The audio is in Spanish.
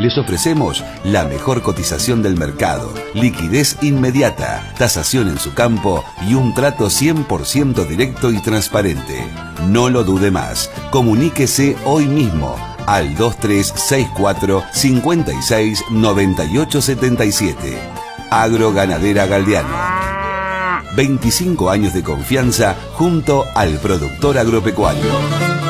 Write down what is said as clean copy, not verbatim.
Les ofrecemos la mejor cotización del mercado, liquidez inmediata, tasación en su campo y un trato 100% directo y transparente. No lo dude más. Comuníquese hoy mismo al 2364 56 98 77. Agroganadera Galdeano. 25 años de confianza junto al productor agropecuario.